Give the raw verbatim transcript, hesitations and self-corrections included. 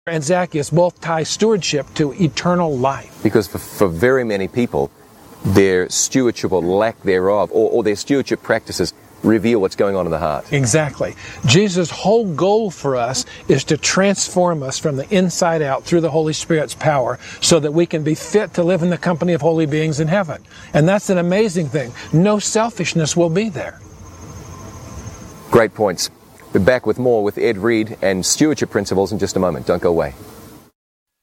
and Zacchaeus both tie stewardship to eternal life. Because for, for very many people, their stewardship or lack thereof, or, or their stewardship practices, reveal what's going on in the heart. Exactly. Jesus' whole goal for us is to transform us from the inside out through the Holy Spirit's power so that we can be fit to live in the company of holy beings in heaven. And that's an amazing thing. No selfishness will be there. Great points. We're back with more with Ed Reed and stewardship principles in just a moment. Don't go away.